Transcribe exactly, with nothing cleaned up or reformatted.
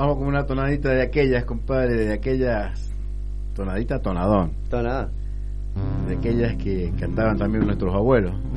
vamos con una tonadita de aquellas, compadre, de aquellas, tonadita, tonadón. Tonada. De aquellas que cantaban también nuestros abuelos.